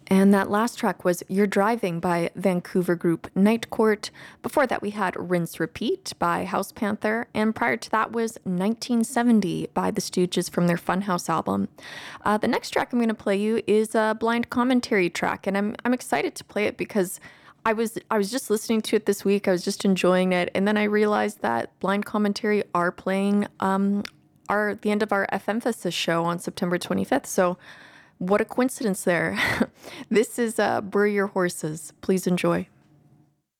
And that last track was You're Driving by Vancouver group Night Court. Before that, we had Rinse Repeat by House Panther. And prior to that was 1970 by the Stooges from their Funhouse album. The next track I'm going to play you is a blind commentary track. And I'm excited to play it because I was just listening to it this week. I was just enjoying it. And then I realized that blind commentary are playing the end of our FMphasis show on September 25th. So what a coincidence there. This is Bury Your Horses. Please enjoy.